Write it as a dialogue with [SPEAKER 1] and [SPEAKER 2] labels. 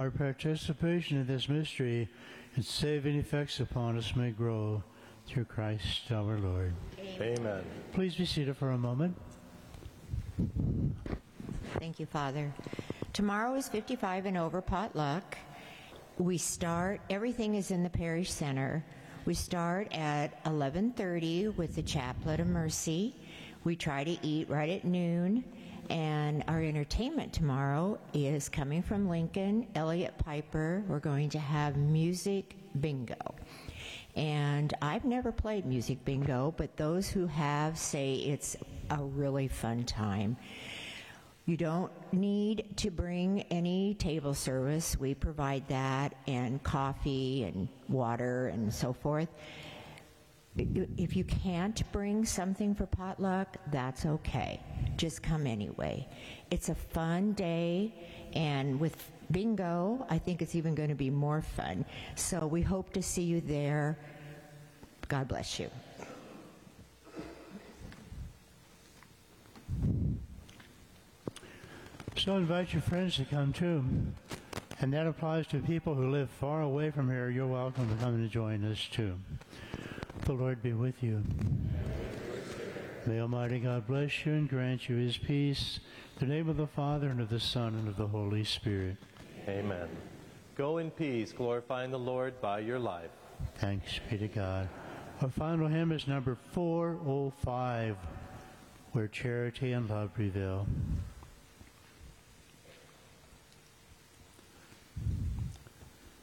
[SPEAKER 1] our participation in this mystery and saving effects upon us may grow through Christ our Lord.
[SPEAKER 2] Amen.
[SPEAKER 1] Please be seated for a moment.
[SPEAKER 3] Thank you, Father. Tomorrow is 55 and over potluck. Everything is in the parish center. We start at 11:30 with the Chaplet of Mercy. We try to eat right at noon. And our entertainment tomorrow is coming from Lincoln, Elliot Piper. We're going to have music bingo. And I've never played music bingo, but those who have say it's a really fun time. You don't need to bring any table service. We provide that, and coffee and water and so forth. If you can't bring something for potluck, that's okay. Just come anyway. It's a fun day, and with bingo, I think it's even going to be more fun. So we hope to see you there. God bless you.
[SPEAKER 1] So invite your friends to come too. And that applies to people who live far away from here. You're welcome to come and join us too. The Lord be with you. May Almighty God bless you and grant you his peace. In the name of the Father, and of the Son, and of the Holy Spirit.
[SPEAKER 2] Amen. Go in peace, glorifying the Lord by your life.
[SPEAKER 1] Thanks be to God. Our final hymn is number 405, Where Charity and Love Prevail.